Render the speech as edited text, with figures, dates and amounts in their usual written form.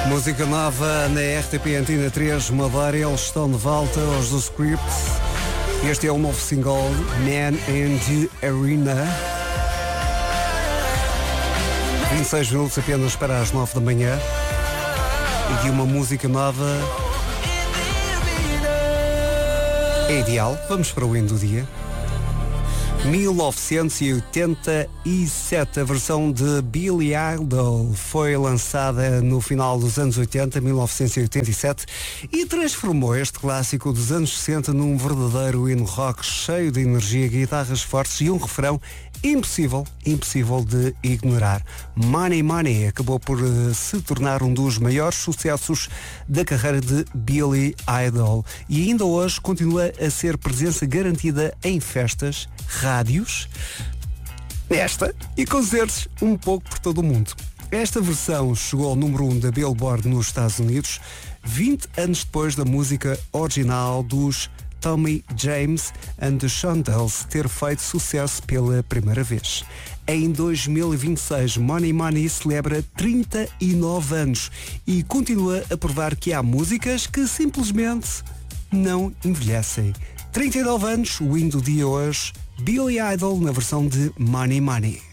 Música nova na RTP Antena 3 Madeira, eles estão de volta aos do Script. Este é o novo single Man in the Arena. 26 minutos apenas para as 9 da manhã. E de uma música nova é ideal. Vamos para o hino do dia. 1987, a versão de Billy Idol foi lançada no final dos anos 80, 1987, e transformou este clássico dos anos 60 num verdadeiro hino rock cheio de energia, guitarras fortes e um refrão impossível de ignorar. Money Money acabou por se tornar um dos maiores sucessos da carreira de Billy Idol e ainda hoje continua a ser presença garantida em festas, rádios, e concertos um pouco por todo o mundo. Esta versão chegou ao número 1 da Billboard nos Estados Unidos 20 anos depois da música original dos Tommy James and the Shondells ter feito sucesso pela primeira vez. Em 2026, Money Money celebra 39 anos e continua a provar que há músicas que simplesmente não envelhecem. 39 anos, o hino do dia hoje, Billy Idol na versão de Money Money.